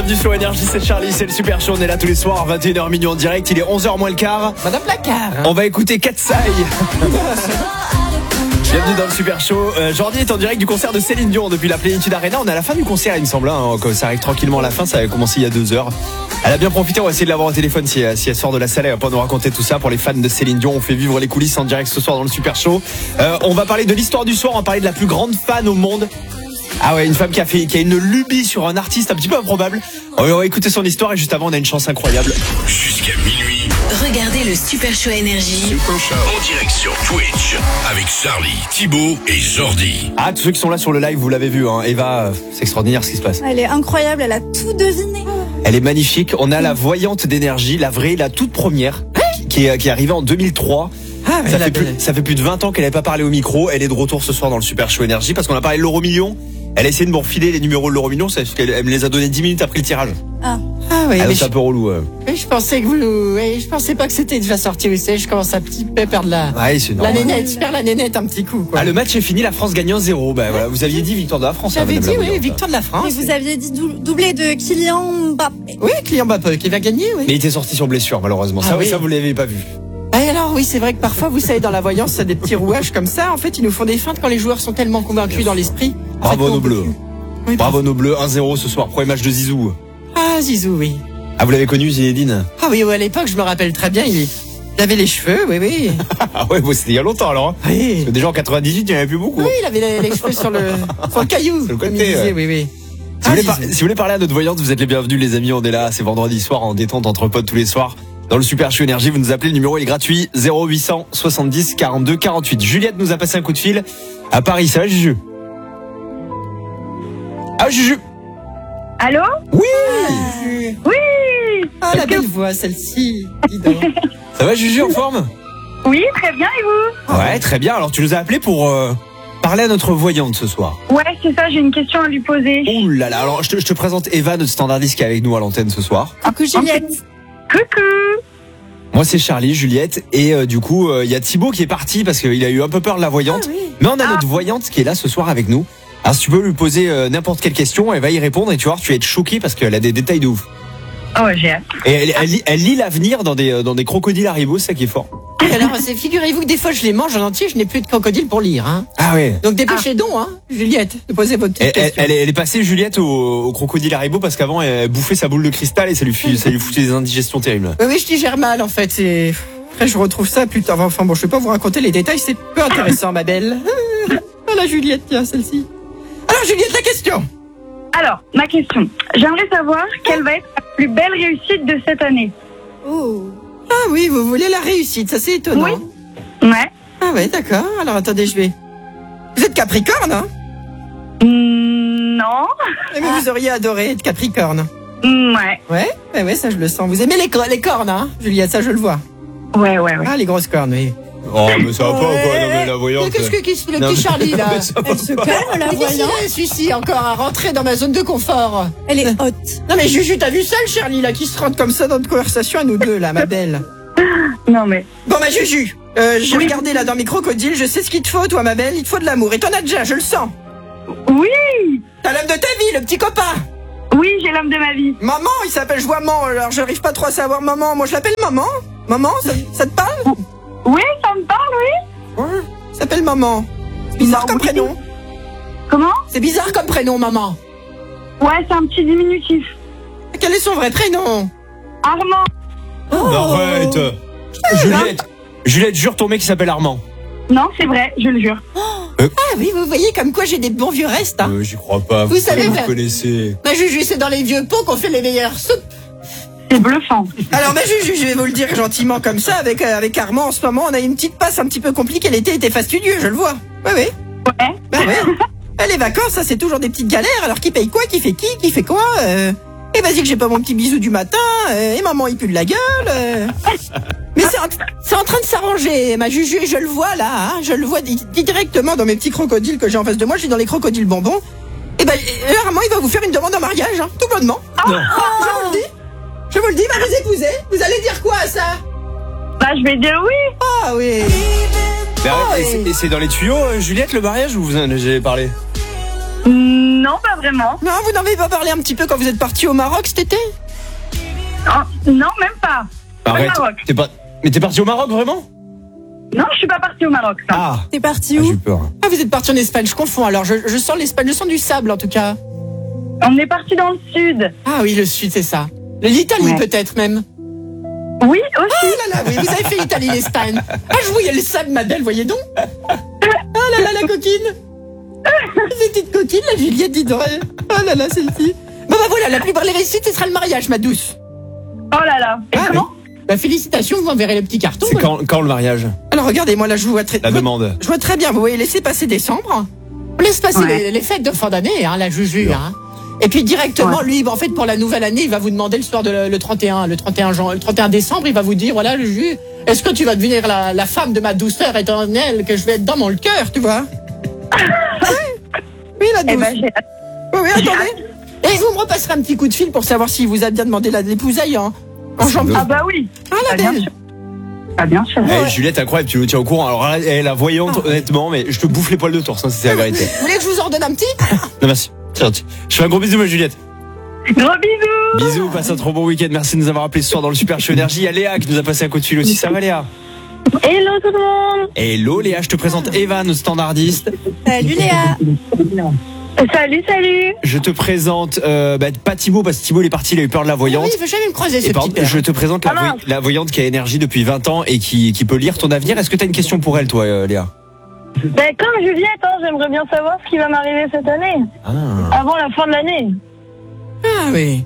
bienvenue sur Énergie, c'est Charlie, c'est le Super Show, on est là tous les soirs, 21h minuit en direct, il est 11h moins le quart. Madame Placard. On va écouter Katsai. Bienvenue dans le Super Show. Jordi est en direct du concert de Céline Dion depuis la Plénitude Arena. On est à la fin du concert, il me semble, hein, ça arrive tranquillement à la fin, ça a commencé il y a 2 heures. Elle a bien profité, on va essayer de l'avoir au téléphone si elle sort de la salle, elle va pas nous raconter tout ça. Pour les fans de Céline Dion, on fait vivre les coulisses en direct ce soir dans le Super Show. On va parler de l'histoire du soir, on va parler de la plus grande fan au monde. Ah ouais, une femme qui a une lubie sur un artiste un petit peu improbable. On va écouter son histoire et juste avant on a une chance incroyable. Jusqu'à minuit. Regardez le Super Show Énergie. En direct sur Twitch avec Charlie, Thibaut et Jordi. Ah, tous ceux qui sont là sur le live, vous l'avez vu, hein. Eva, c'est extraordinaire ce qui se passe. Elle est incroyable, elle a tout deviné. Elle est magnifique. On a la voyante d'énergie, la vraie, la toute première, qui est arrivée en 2003. Ah, Ça fait plus de 20 ans qu'elle n'avait pas parlé au micro. Elle est de retour ce soir dans le Super Show Énergie parce qu'on a parlé de l'euro million. Elle a essayé de me refiler les numéros de l'euro million, c'est parce qu'elle me les a donnés 10 minutes après le tirage. Ah oui, mais c'est un peu relou. je pensais que je pensais pas que c'était déjà sorti aussi. Je commence à petit peu perdre la nénette. Je perds la nénette un petit coup, quoi. Ah, le match est fini, la France gagne 1-0. Bah voilà, vous aviez dit victoire de la France. J'avais dit victoire de la France. Et vous aviez dit doublé de Kylian Mbappé. Oui, Kylian Mbappé qui va gagner, oui. Mais il était sorti sur blessure, malheureusement. Ça vous l'avez pas vu. Et alors oui, c'est vrai que parfois, vous savez, dans la voyance, il y a des petits rouages comme ça. En fait, ils nous font des feintes quand les joueurs sont tellement convaincus dans l'esprit. Bravo nos bleus. Oui, bravo nos bleus, 1-0 ce soir, premier match de Zizou. Ah, Zizou, oui. Ah, vous l'avez connu, Zinedine? Ah oui, à l'époque, je me rappelle très bien, il avait les cheveux, oui. Ah ouais, c'était il y a longtemps alors. Oui. Parce que déjà en 98, il n'y en avait plus beaucoup. Oui, il avait les cheveux sur le caillou. Sur le côté, disait, oui. Si vous voulez parler à notre voyante, vous êtes les bienvenus les amis, on est là, c'est vendredi soir en détente entre potes tous les soirs. Dans le Super Show Énergie, vous nous appelez, le numéro est gratuit, 0800 70 42 48. Juliette nous a passé un coup de fil à Paris, ça va Juju? Ah Juju? Allô? Oui. Oui. Ah, la belle voix, celle-ci. Dis donc. Ça va Juju, en forme? Oui, très bien, et vous? Ouais, très bien. Alors tu nous as appelé pour parler à notre voyante ce soir. Ouais, c'est ça, j'ai une question à lui poser. Ouh là là, alors je te présente Eva, notre standardiste qui est avec nous à l'antenne ce soir. Coucou Juliette. Coucou. Moi c'est Charlie, Juliette, et du coup il y a Thibaut qui est parti parce qu'il a eu un peu peur de la voyante. Ah, oui. Mais on a notre voyante qui est là ce soir avec nous. Alors si tu peux lui poser n'importe quelle question, elle va y répondre et tu vas voir, tu vas être choqué parce qu'elle a des détails de ouf. Oh, j'ai hâte. Et elle lit l'avenir dans des crocodiles Haribo, c'est ça qui est fort. Et alors, figurez-vous que des fois, je les mange en entier, je n'ai plus de crocodile pour lire. Hein. Ah ouais. Donc dépêchez donc, hein, Juliette, de poser votre petite question. Elle est passée Juliette au crocodile Haribo parce qu'avant elle bouffait sa boule de cristal et ça lui foutait des indigestions terribles. Oui, je digère mal en fait. Après, je retrouve ça plus tard. Enfin bon, je vais pas vous raconter les détails, c'est peu intéressant, ma belle. Voilà, Juliette, tiens, celle-ci. Alors, Juliette, la question. Alors, ma question. J'aimerais savoir quelle va être la plus belle réussite de cette année. Oh. Ah oui, vous voulez la réussite, ça c'est étonnant. Oui. Ouais. Ah ouais, d'accord. Alors attendez, Vous êtes Capricorne, hein? Non. Mais vous auriez adoré être Capricorne. Ouais. Ouais, ça je le sens. Vous aimez les cornes, hein, Juliette, ça je le vois. Ouais. Ah, les grosses cornes, oui. Oh mais ça va pas ou quoi? Non mais la voyante. Mais qu'est-ce que le petit Charlie là? Mais ça va Elle se calme la voyante. Celui-ci encore à rentrer dans ma zone de confort. Elle est haute. Non mais Juju, t'as vu ça le Charlie là qui se rentre comme ça dans notre conversation à nous deux là, ma belle? Non mais. Bon ma Juju, j'ai regardé là dans mes crocodiles, je sais ce qu'il te faut toi ma belle, il te faut de l'amour. Et t'en as déjà, je le sens. Oui. T'as l'homme de ta vie, le petit copain. Oui, j'ai l'homme de ma vie. Maman, il s'appelle Joiement, alors j'arrive pas trop à savoir maman. Moi je l'appelle maman. Maman, ça te parle? Oui, ça me parle, oui. Ouais, ça s'appelle maman. C'est bizarre comme prénom. Comment? C'est bizarre comme prénom, maman. Ouais, c'est un petit diminutif. Quel est son vrai prénom? Armand. Arrête. Juliette, jure ton mec qui s'appelle Armand. Non, c'est vrai, je le jure. Ah oui, vous voyez comme quoi j'ai des bons vieux restes. Hein. J'y crois pas. Vous savez, vous connaissez. Ma Juju, c'est dans les vieux pots qu'on fait les meilleures soupes. C'est bluffant. Alors ma Juju, je vais vous le dire gentiment comme ça, avec Armand en ce moment, on a une petite passe un petit peu compliquée, l'été était fastidieux, je le vois. Oui. Ouais. Bah oui. Les vacances, ça c'est toujours des petites galères, alors qui paye quoi, qui fait quoi Et vas-y que j'ai pas mon petit bisou du matin, et maman il pue de la gueule. Mais c'est en train de s'arranger, ma Juju, je le vois là, hein, je le vois directement dans mes petits crocodiles que j'ai en face de moi, j'ai dans les crocodiles bonbons. Et ben Armand il va vous faire une demande en mariage, hein, tout bonnement. Je vous le dis, va vous épouser. Vous allez dire quoi à ça? Bah, je vais dire oui. Ah oui. Et c'est dans les tuyaux, Juliette, le mariage, ou vous en avez parlé? Non, Non, pas vraiment. Non, vous n'avez pas parlé un petit peu quand vous êtes parti au Maroc cet été? Oh, non, même pas. Arrête. Maroc. Mais t'es parti au Maroc vraiment? Non, je suis pas partie au Maroc. Non. Ah. T'es parti J'ai où? eu peur. Ah, vous êtes parti en Espagne, je confonds. Alors, je sens l'Espagne, je sens du sable en tout cas. On est parti dans le sud. Ah oui, le sud, c'est ça. L'Italie Ouais. peut-être même. Oui, aussi. Oh là là, oui, vous avez fait l'Italie, l'Espagne. Ah, je voyais le sable, ma belle, voyez donc. Ah là là, la coquine. Cette petite coquine, la Juliette, dis donc. Oh là là, celle-ci. Bon bah voilà, la plus belle réussite, ce sera le mariage, ma douce. Oh là là. Et Ah, comment Bah félicitations, vous enverrez le petit carton. C'est quand le mariage? Alors regardez, moi là, je vous vois très... La demande. Je vois très bien, vous voyez, laissez passer décembre. On laisse passer Ouais. les fêtes de fin d'année, hein, la Juju. Hein. Et puis directement, Ouais. lui, en fait, pour la nouvelle année, il va vous demander le soir de le 31 décembre, il va vous dire, voilà, Juju, est-ce que tu vas devenir la femme de ma douceur éternelle que je vais être dans mon cœur, tu vois? Oui, la douce. Eh ben, j'ai... Oui, attendez. Et vous me repasserez un petit coup de fil pour savoir s'il vous a bien demandé l'épousaille en jambe. Ah bah oui. Ah, la bien belle. sûr. Ah bien sûr. Eh, Juliette, incroyable, tu nous tiens au courant. Alors, elle est la voyante, honnêtement, mais je te bouffe les poils de torse, hein, si c'est la vérité. Vous voulez que je vous en donne un petit? Non, merci. C'est gentil. Je fais un gros bisou, ma Juliette. Gros bisous. Bisous, passe un trop bon week-end. Merci de nous avoir appelés ce soir dans le Super Show Énergie. Il y a Léa qui nous a passé un coup de fil aussi. Ça va, Léa? Hello tout le monde. Hello, Léa, je te présente Evan, notre standardiste. Salut Léa. Salut, salut. Je te présente, pas Thibaut, parce que Thibaut, il est parti, il a eu peur de la Ah voyante. oui, il veut jamais me croiser, ce Et petit père. je te présente Ah mince. la voyante qui a énergie depuis 20 ans et qui peut lire ton avenir. Est-ce que tu as une question pour elle, toi, Léa? Ben, comme Juliette, hein, j'aimerais bien savoir ce qui va m'arriver cette année, avant la fin de l'année. Ah oui.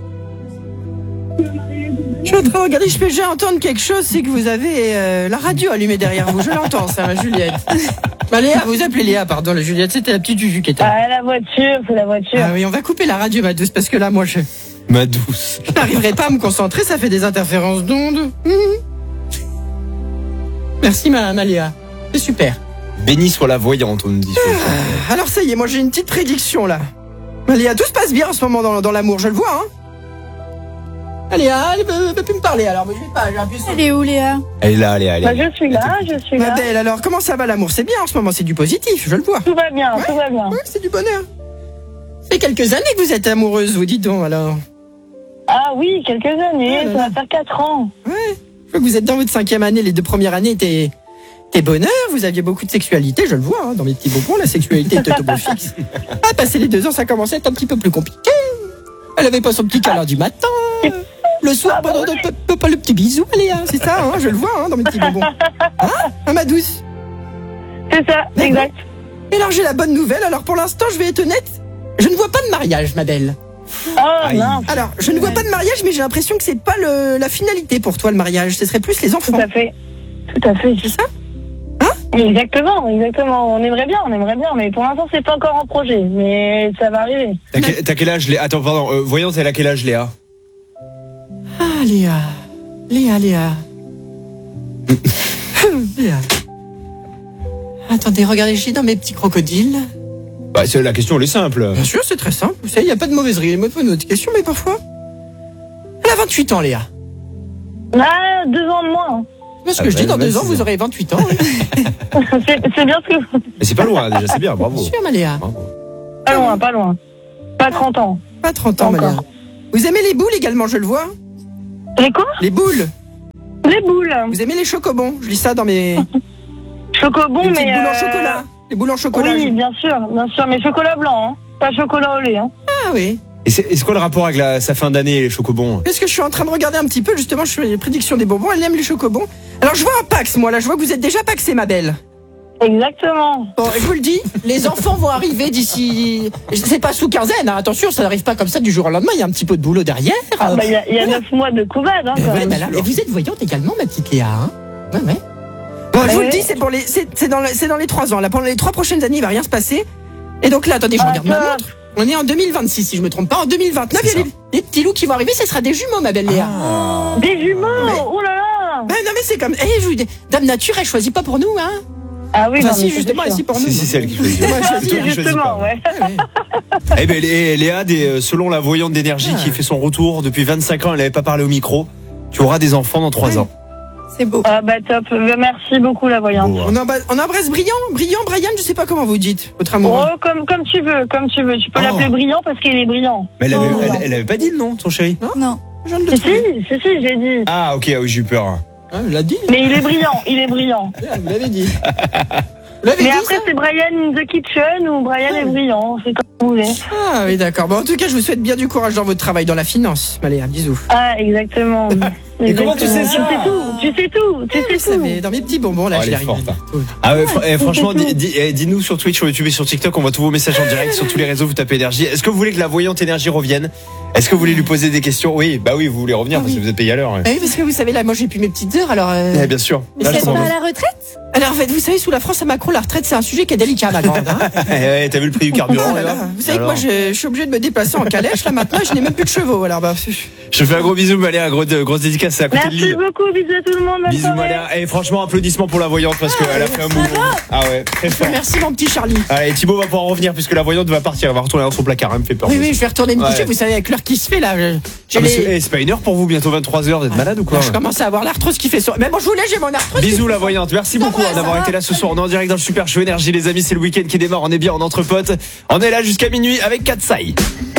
Je suis en train de regarder, je peux déjà entendre quelque chose, c'est que vous avez la radio allumée derrière vous. Je l'entends, ça, ma Juliette. Bah Léa, vous appelez Léa, pardon, la Juliette, c'était la petite Juju qui était là. Ah, la voiture, c'est la voiture. Ah oui, on va couper la radio, ma douce, parce que là, moi, je Ma douce. n'arriverai pas à me concentrer, ça fait des interférences d'ondes. Merci, ma Léa. C'est super. Béni soit la voyante, on me dit. Alors ça y est, moi j'ai une petite prédiction là. Léa, tout se passe bien en ce moment dans l'amour, je le vois, hein. Léa, elle veut plus me parler alors, mais je vais pas, j'ai appuyé sur... Elle est où Léa? Elle est là, Léa. Bah, je suis Ma là. belle, alors comment ça va l'amour? C'est bien en ce moment, c'est du positif, je le vois. Tout va bien, tout va bien. Ouais, c'est du bonheur. Ça fait quelques années que vous êtes amoureuse, vous dites donc alors. Ah oui, quelques années, Ah là ça là. va faire 4 ans. Ouais, je vois que vous êtes dans votre 5e année, les 2 premières années étaient bonheur, vous aviez beaucoup de sexualité, je le vois, hein, dans mes petits bonbons, la sexualité était au beau fixe. Ah, passé les 2 ans, ça commençait à être un petit peu plus compliqué. Elle avait pas son petit câlin du matin. Le soir, pas le petit bisou, Léa, c'est ça, hein, je le vois, hein, dans mes petits bonbons. Hein, ma douce? C'est ça, exact. Et alors, j'ai la bonne nouvelle, alors pour l'instant, je vais être honnête, je ne vois pas de mariage, ma belle. Oh Aïe. mince, Alors, je ne vois pas de mariage, mais j'ai l'impression que c'est pas la finalité pour toi, le mariage, ce serait plus les enfants. tout à fait. Tout à fait. C'est ça? Exactement, exactement. On aimerait bien, mais pour l'instant, c'est pas encore en projet. Mais ça va arriver. T'as quel âge, Léa? Attends, pardon, voyante, elle a quel âge, Léa? Ah, Léa. Léa. Attendez, regardez, je suis dans mes petits crocodiles. Bah, la question, elle est simple. Bien sûr, c'est très simple. Vous savez, il n'y a pas de mauvaise question, mais parfois. Elle a 28 ans, Léa. Ah, 2 ans de moins. Parce Ah que je bah, dis, dans 2 ans, c'est vous ça. aurez 28 ans. Oui. C'est bien ce que vous... Mais c'est pas loin, déjà, c'est bien, bravo. Bien sûr, ma Léa. Bravo. Pas loin, pas loin. Pas 30 ans. Pas 30 ans, ma Encore. Léa. Vous aimez les boules également, je le vois. Les quoi? Les boules. Les boules. Vous aimez les chocobons. Je lis ça dans mes... Chocobon, les petites mais... boules en chocolat. Les boules en chocolat. Oui, bien sûr, mais chocolat blanc, hein. Pas chocolat au lait, hein. Ah oui. Et c'est quoi le rapport avec sa fin d'année, les chocobons? Parce que je suis en train de regarder un petit peu, justement, je fais les prédictions des bonbons. Elle aime les chocobons. Alors, je vois un Pax, moi, là. Je vois que vous êtes déjà paxé, ma belle. Exactement. Bon, je vous le dis, les enfants vont arriver d'ici... C'est pas sous quinzaine, hein. Attention, ça n'arrive pas comme ça du jour au lendemain. Il y a un petit peu de boulot derrière. Ah, bah, il y a 9 mois de couvade, hein, quand Ouais, même. bah là, et vous êtes voyante également, ma petite Léa, hein. Ouais. Bon, je vous le dis, c'est pour c'est dans les 3 ans. Là, pendant les 3 prochaines années, il va rien se passer. Et donc là, attendez, je regarde ma montre. On est en 2026, si je me trompe pas. En 2029, il y a les petits loups qui vont arriver. Ce sera des jumeaux, ma belle Léa. Des jumeaux. Ouais. Oh là là. Ben non, mais c'est comme... je vous dis, Dame Nature, elle choisit pas pour nous, hein. Ah oui, Enfin, non, si, mais justement, c'est elle sûr. si pour nous. Si, c'est elle qui choisit. Ouais, C'est toi qui choisis Justement, pas. ouais. Eh ben, Léa, selon la voyante d'énergie qui fait son retour depuis 25 ans, elle n'avait pas parlé au micro. Tu auras des enfants dans 3 ans. C'est beau. Ah bah top, merci beaucoup la voyante. Bon, On embrasse Brian, Brian, je sais pas comment vous dites, votre amoureux. Oh, comme tu veux. Tu peux l'appeler Brillant parce qu'il est brillant. Mais elle avait pas dit le nom, ton chéri. Non. Je viens de le Si, trouver. j'ai dit. Ah, ok, oui, j'ai eu peur. Ah, je l'ai dit. Mais il est brillant. Vous l'avez dit. Vous l'avez Mais dit, après, ça c'est Brian in the Kitchen ou Brian est brillant, c'est comme vous voulez. Ah oui, d'accord. Bon, en tout cas, je vous souhaite bien du courage dans votre travail, dans la finance. Allez, un bisou. Ah, exactement. Et comment tu sais ça? Tu sais tout. Vous savez, dans mes petits bonbons, là, Oh, je elle l'ai est arrivé. forte, Ah ouais, franchement, dis-nous sur Twitch, sur YouTube et sur TikTok, on voit tous vos messages en direct sur tous les réseaux, vous tapez énergie. Est-ce que vous voulez que la voyante énergie revienne? Est-ce que vous voulez lui poser des questions? Oui, bah oui, vous voulez revenir parce que vous êtes payé à l'heure. Ouais. Ah oui, parce que vous savez, là, moi, j'ai plus mes petites heures, alors. Ouais, bien sûr. Mais Là, je c'est pas comprends. à la retraite? Alors, en fait, vous savez, sous la France à Macron, la retraite, c'est un sujet qui est délicat, ma grande. Hein. Ouais, t'as vu le prix du carburant Oh là là. Vous savez que moi, je suis obligé de me déplacer en calèche, là, maintenant, et je n'ai même plus de chevaux, alors bah. Je fais un gros bisou, Maléa, grosse dédicace, c'est à côté de Merci Lille. beaucoup, bisous à tout le monde. bonne Bisous, soirée. Maléa. Et franchement, applaudissements pour la voyante parce qu'elle a fait un mouvement. Ah ouais, très fort. Merci, mon petit Charlie. Allez, Thibaut va pouvoir revenir puisque la voyante va partir, elle va retourner dans son placard, elle me fait peur. Oui, je vais retourner me coucher, Ouais. vous savez, avec l'heure qui se fait, là. Ah, mais c'est pas une heure pour vous, bientôt 23h, vous êtes malade ou quoi? Je commence à avoir l'arthrose qui fait ça. Mais bon, je vous laisse, j'ai mon arthrose. Bisous la voyante, merci beaucoup va, ça d'avoir va. été là ce soir. On est en direct dans le Super Show Énergie les amis, c'est le week-end qui démarre, on est bien en entre potes. On est là jusqu'à minuit avec Katsai.